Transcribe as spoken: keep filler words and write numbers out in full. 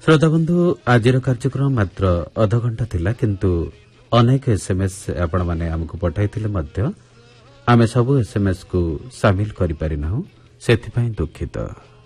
श्रोता बंधु आज कार्यक्रम मात्र अधघंटा थिला किंतु अनेक एसएमएस आपण माने हमको पठाइथिले मध्य आमे सब एसएमएस को शामिल करि पारि नाहु सेथि पई दुखित।